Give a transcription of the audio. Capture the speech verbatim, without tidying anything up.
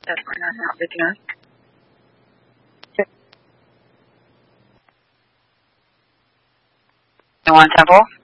test right now. Not fifty nine. One Temple.